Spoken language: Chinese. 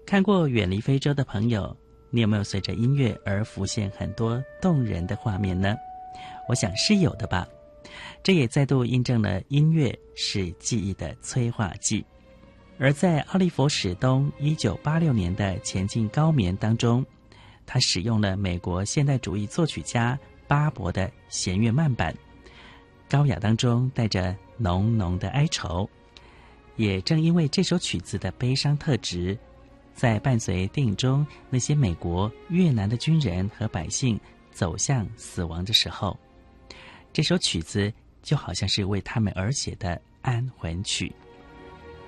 看过《远离非洲》的朋友，你有没有随着音乐而浮现很多动人的画面呢？我想是有的吧。这也再度印证了音乐是记忆的催化剂。而在奥利弗史东1986年的《前进高棉》当中，他使用了美国现代主义作曲家巴伯的弦乐慢板，高雅当中带着浓浓的哀愁。也正因为这首曲子的悲伤特质，在伴随电影中那些美国、越南的军人和百姓走向死亡的时候，这首曲子就好像是为他们而写的安魂曲。